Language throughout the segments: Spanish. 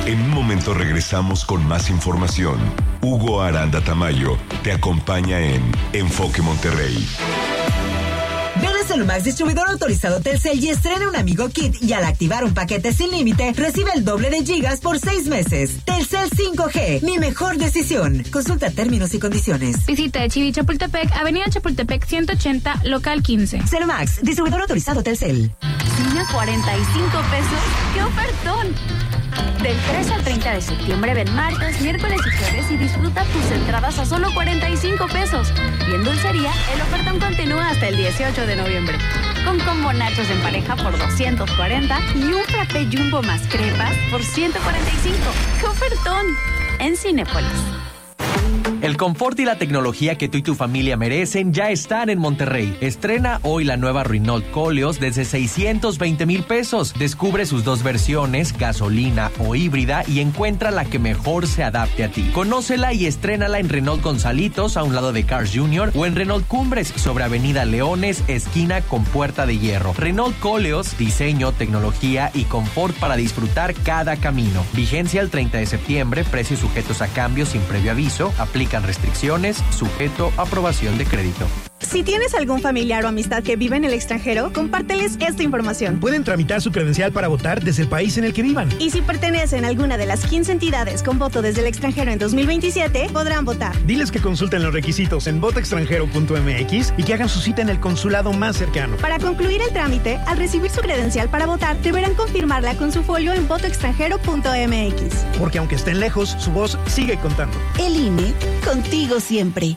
En un momento regresamos con más información. Hugo Aranda Tamayo te acompaña en Enfoque Monterrey. Ven a Celumax, distribuidor autorizado Telcel, y estrena un Amigo Kit, y al activar un paquete sin límite, recibe el doble de gigas por 6 meses. Telcel 5G, mi mejor decisión. Consulta términos y condiciones. Visita Chivi Chapultepec, Avenida Chapultepec 180, local 15. Celumax, distribuidor autorizado Telcel. ¿Cine a 45 pesos? ¡Qué ofertón! Del 3 al 30 de septiembre ven martes, miércoles y jueves y disfruta tus entradas a solo 45 pesos. Y en dulcería, el ofertón continúa hasta el 18 de noviembre. Con combo nachos en pareja por 240 y un frappé jumbo más crepas por 145. ¡Qué ofertón! En Cinépolis. El confort y la tecnología que tú y tu familia merecen ya están en Monterrey. Estrena hoy la nueva Renault Koleos desde 620 pesos. Descubre sus dos versiones, gasolina o híbrida, y encuentra la que mejor se adapte a ti. Conócela y estrénala en Renault Gonzalitos, a un lado de Cars Jr., o en Renault Cumbres, sobre Avenida Leones, esquina con Puerta de Hierro. Renault Koleos, diseño, tecnología y confort para disfrutar cada camino. Vigencia el 30 de septiembre, precios sujetos a cambios sin previo aviso. Aplican restricciones, sujeto a aprobación de crédito. Si tienes algún familiar o amistad que vive en el extranjero, compárteles esta información. Pueden tramitar su credencial para votar desde el país en el que vivan. Y si pertenecen a alguna de las 15 entidades con voto desde el extranjero en 2027, podrán votar. Diles que consulten los requisitos en votoextranjero.mx y que hagan su cita en el consulado más cercano. Para concluir el trámite, al recibir su credencial para votar, deberán confirmarla con su folio en votoextranjero.mx. Porque aunque estén lejos, su voz sigue contando. El INE, contigo siempre.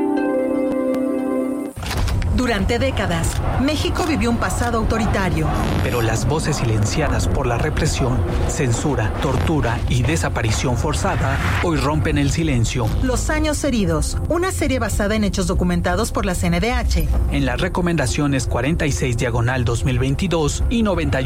Durante décadas, México vivió un pasado autoritario. Pero las voces silenciadas por la represión, censura, tortura y desaparición forzada hoy rompen el silencio. Los años heridos, una serie basada en hechos documentados por la CNDH. En las recomendaciones 46/2022 y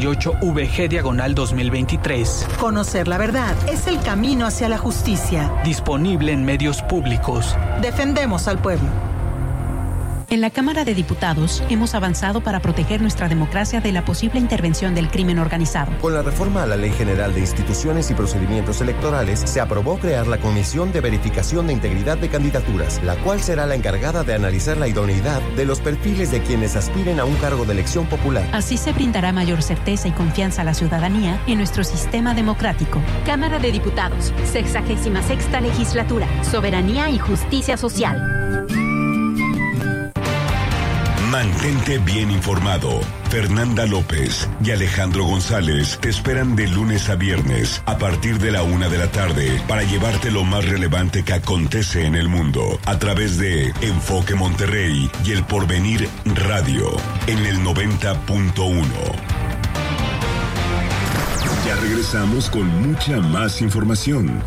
98/VG/2023. Conocer la verdad es el camino hacia la justicia. Disponible en medios públicos. Defendemos al pueblo. En la Cámara de Diputados hemos avanzado para proteger nuestra democracia de la posible intervención del crimen organizado. Con la reforma a la Ley General de Instituciones y Procedimientos Electorales, se aprobó crear la Comisión de Verificación de Integridad de Candidaturas, la cual será la encargada de analizar la idoneidad de los perfiles de quienes aspiren a un cargo de elección popular. Así se brindará mayor certeza y confianza a la ciudadanía en nuestro sistema democrático. Cámara de Diputados, 66ª Legislatura, Soberanía y Justicia Social. Mantente bien informado. Fernanda López y Alejandro González te esperan de lunes a viernes a partir de la 1 de la tarde para llevarte lo más relevante que acontece en el mundo a través de Enfoque Monterrey y El Porvenir Radio en el 90.1. Ya regresamos con mucha más información.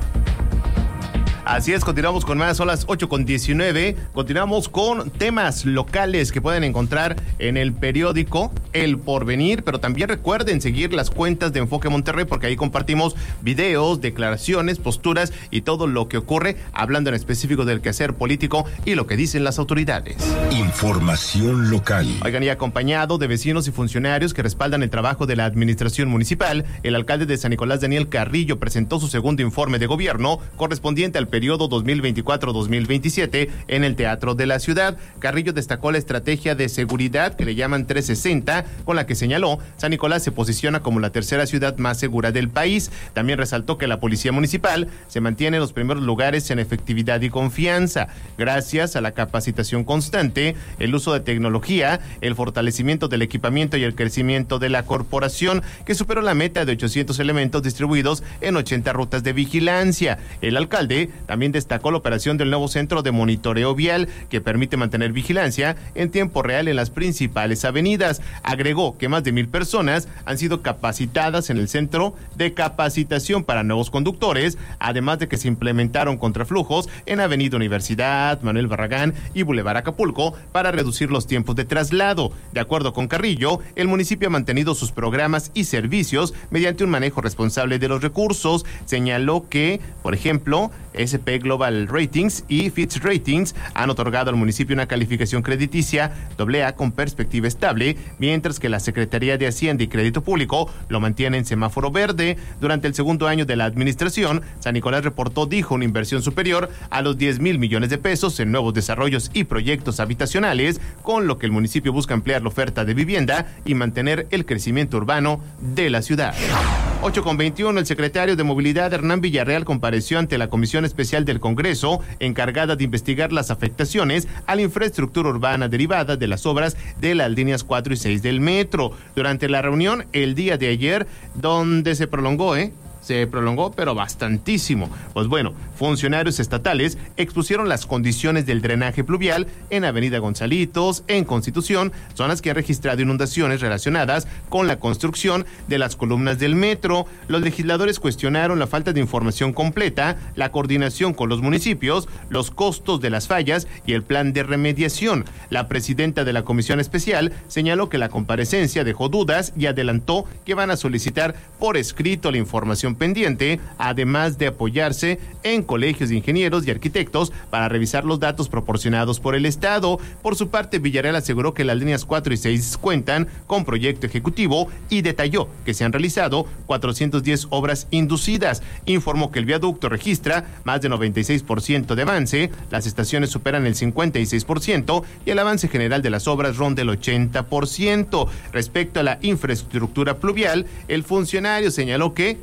Así es, continuamos con más, son las 8:19. Continuamos con temas locales que pueden encontrar en el periódico El Porvenir, pero también recuerden seguir las cuentas de Enfoque Monterrey, porque ahí compartimos videos, declaraciones, posturas y todo lo que ocurre, hablando en específico del quehacer político y lo que dicen las autoridades. Información local. Oigan, y acompañado de vecinos y funcionarios que respaldan el trabajo de la administración municipal, el alcalde de San Nicolás, Daniel Carrillo, presentó su segundo informe de gobierno correspondiente al periodo 2024-2027 en el Teatro de la Ciudad. Carrillo destacó la estrategia de seguridad que le llaman 360, con la que señaló San Nicolás se posiciona como la tercera ciudad más segura del país. También resaltó que la Policía Municipal se mantiene en los primeros lugares en efectividad y confianza, gracias a la capacitación constante, el uso de tecnología, el fortalecimiento del equipamiento y el crecimiento de la corporación, que superó la meta de 800 elementos distribuidos en 80 rutas de vigilancia. El alcalde también destacó la operación del nuevo centro de monitoreo vial, que permite mantener vigilancia en tiempo real en las principales avenidas. Agregó que más de 1,000 personas han sido capacitadas en el centro de capacitación para nuevos conductores, además de que se implementaron contraflujos en Avenida Universidad, Manuel Barragán y Boulevard Acapulco para reducir los tiempos de traslado. De acuerdo con Carrillo, el municipio ha mantenido sus programas y servicios mediante un manejo responsable de los recursos. Señaló que, por ejemplo, SP Global Ratings y Fitch Ratings han otorgado al municipio una calificación crediticia AA con perspectiva estable, mientras mientras que la Secretaría de Hacienda y Crédito Público lo mantiene en semáforo verde. Durante el segundo año de la administración, San Nicolás reportó, dijo, una inversión superior a los 10,000 millones de pesos en nuevos desarrollos y proyectos habitacionales, con lo que el municipio busca ampliar la oferta de vivienda y mantener el crecimiento urbano de la ciudad. 8:21, el secretario de Movilidad, Hernán Villarreal, compareció ante la Comisión Especial del Congreso, encargada de investigar las afectaciones a la infraestructura urbana derivada de las obras de las líneas 4 y 6 del metro. Durante la reunión el día de ayer, donde se prolongó, pero bastantísimo. Pues bueno, funcionarios estatales expusieron las condiciones del drenaje pluvial en Avenida Gonzalitos, en Constitución, zonas que han registrado inundaciones relacionadas con la construcción de las columnas del metro. Los legisladores cuestionaron la falta de información completa, la coordinación con los municipios, los costos de las fallas y el plan de remediación. La presidenta de la Comisión Especial señaló que la comparecencia dejó dudas y adelantó que van a solicitar por escrito la información pendiente, además de apoyarse en colegios de ingenieros y arquitectos para revisar los datos proporcionados por el Estado. Por su parte, Villarreal aseguró que las líneas 4 y 6 cuentan con proyecto ejecutivo y detalló que se han realizado 410 obras inducidas. Informó que el viaducto registra más de 96% de avance, las estaciones superan el 56% y el avance general de las obras ronda el 80%. Respecto a la infraestructura pluvial, el funcionario señaló que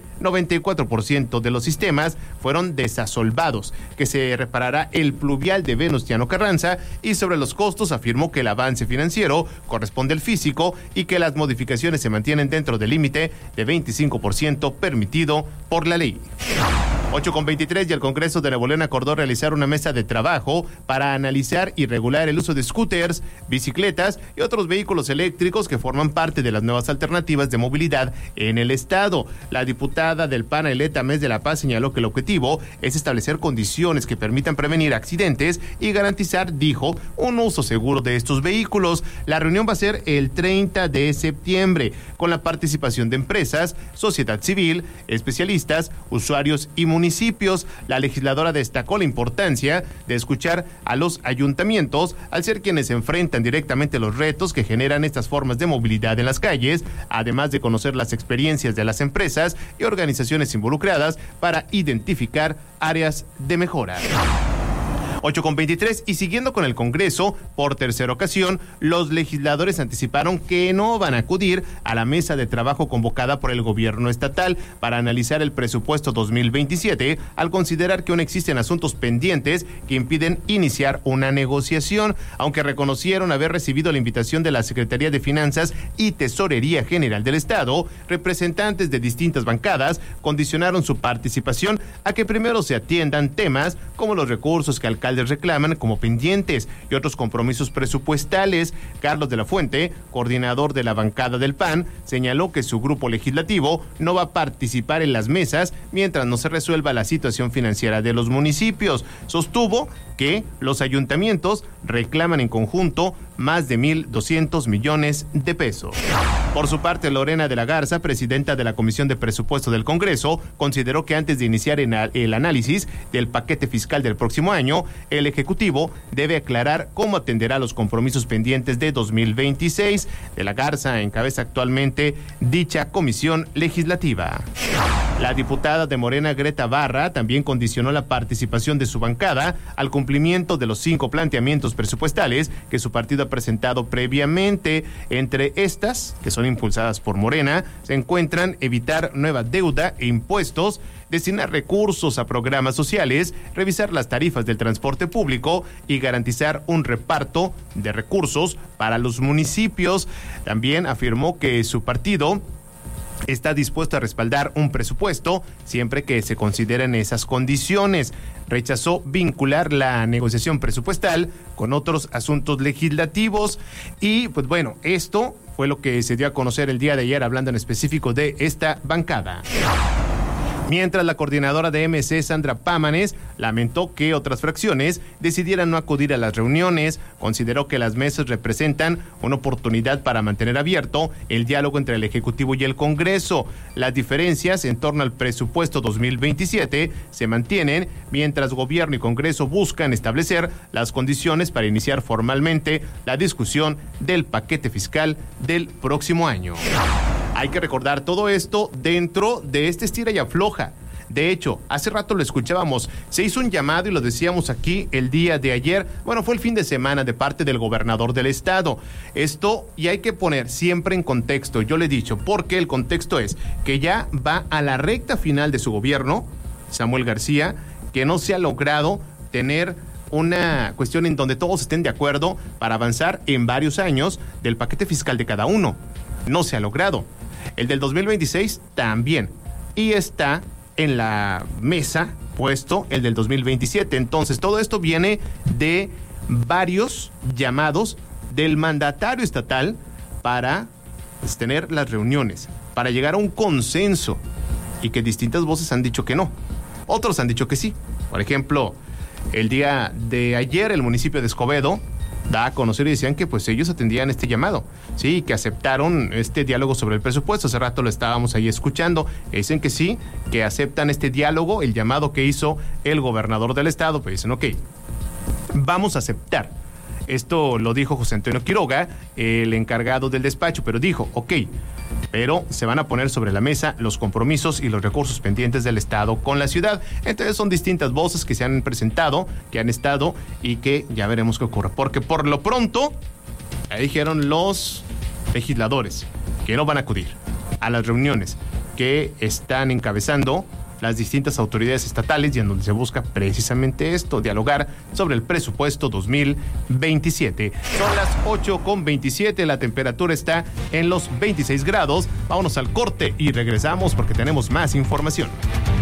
94% de los sistemas fueron desasolvados, que se reparará el pluvial de Venustiano Carranza, y sobre los costos afirmó que el avance financiero corresponde al físico y que las modificaciones se mantienen dentro del límite de 25% permitido por la ley. 8:23, y el Congreso de Nuevo León acordó realizar una mesa de trabajo para analizar y regular el uso de scooters, bicicletas y otros vehículos eléctricos que forman parte de las nuevas alternativas de movilidad en el estado. La diputada del PAN, Aileta Mes de la Paz, señaló que el objetivo es establecer condiciones que permitan prevenir accidentes y garantizar, dijo, un uso seguro de estos vehículos. La reunión va a ser el 30 de septiembre, con la participación de empresas, sociedad civil, especialistas, usuarios y municipios. La legisladora destacó la importancia de escuchar a los ayuntamientos al ser quienes enfrentan directamente los retos que generan estas formas de movilidad en las calles, además de conocer las experiencias de las empresas y organizaciones involucradas para identificar áreas de mejora. 8:23, y siguiendo con el Congreso, por tercera ocasión, los legisladores anticiparon que no van a acudir a la mesa de trabajo convocada por el gobierno estatal para analizar el presupuesto 2027, al considerar que aún existen asuntos pendientes que impiden iniciar una negociación, aunque reconocieron haber recibido la invitación de la Secretaría de Finanzas y Tesorería General del Estado. Representantes de distintas bancadas condicionaron su participación a que primero se atiendan temas como los recursos que alcaldes reclaman como pendientes y otros compromisos presupuestales. Carlos de la Fuente, coordinador de la bancada del PAN, señaló que su grupo legislativo no va a participar en las mesas mientras no se resuelva la situación financiera de los municipios. Sostuvo que los ayuntamientos reclaman en conjunto más de 1,200 millones de pesos. Por su parte, Lorena de la Garza, presidenta de la Comisión de Presupuesto del Congreso, consideró que antes de iniciar el análisis del paquete fiscal del próximo año, el Ejecutivo debe aclarar cómo atenderá los compromisos pendientes de 2026. De la Garza encabeza actualmente dicha comisión legislativa. La diputada de Morena, Greta Barra, también condicionó la participación de su bancada al cumplimiento de los 5 planteamientos presupuestales que su partido ha presentado previamente. Entre estas, que son impulsadas por Morena, se encuentran evitar nueva deuda e impuestos, destinar recursos a programas sociales, revisar las tarifas del transporte público y garantizar un reparto de recursos para los municipios. También afirmó que su partido está dispuesto a respaldar un presupuesto siempre que se consideren esas condiciones. Rechazó vincular la negociación presupuestal con otros asuntos legislativos y, pues bueno, esto fue lo que se dio a conocer el día de ayer, hablando en específico de esta bancada. Mientras la coordinadora de MC, Sandra Pámanes, lamentó que otras fracciones decidieran no acudir a las reuniones, consideró que las mesas representan una oportunidad para mantener abierto el diálogo entre el Ejecutivo y el Congreso. Las diferencias en torno al presupuesto 2027 se mantienen mientras Gobierno y Congreso buscan establecer las condiciones para iniciar formalmente la discusión del paquete fiscal del próximo año. Hay que recordar todo esto dentro de este estira y afloja. De hecho, hace rato lo escuchábamos, se hizo un llamado y lo decíamos aquí el día de ayer, bueno, fue el fin de semana de parte del gobernador del estado. Esto, y hay que poner siempre en contexto, yo le he dicho, porque el contexto es que ya va a la recta final de su gobierno, Samuel García, que no se ha logrado tener una cuestión en donde todos estén de acuerdo para avanzar en varios años del paquete fiscal de cada uno. No se ha logrado. El del 2026 también. Y está en la mesa puesto el del 2027. Entonces, todo esto viene de varios llamados del mandatario estatal para tener las reuniones, para llegar a un consenso, y que distintas voces han dicho que no. Otros han dicho que sí. Por ejemplo, el día de ayer el municipio de Escobedo da a conocer y decían que pues ellos atendían este llamado, sí, que aceptaron este diálogo sobre el presupuesto. Hace rato lo estábamos ahí escuchando, dicen que sí, que aceptan este diálogo, el llamado que hizo el gobernador del estado, pues dicen, ok, vamos a aceptar. Esto lo dijo José Antonio Quiroga, el encargado del despacho, pero dijo, ok, pero se van a poner sobre la mesa los compromisos y los recursos pendientes del Estado con la ciudad. Entonces son distintas voces que se han presentado, que han estado y que ya veremos qué ocurre. Porque por lo pronto, ahí dijeron los legisladores que no van a acudir a las reuniones que están encabezando las distintas autoridades estatales y en donde se busca precisamente esto, dialogar sobre el presupuesto 2027. Son las 8:27, la temperatura está en los 26 grados. Vámonos al corte y regresamos porque tenemos más información.